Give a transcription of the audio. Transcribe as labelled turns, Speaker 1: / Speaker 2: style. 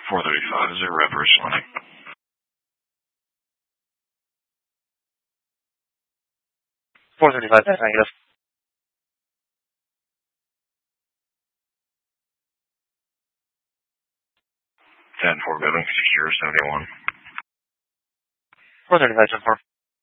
Speaker 1: 435 is a reverse running.
Speaker 2: 435, that's negative.
Speaker 1: 10-4 building, secure 71.
Speaker 2: 435, 10-4.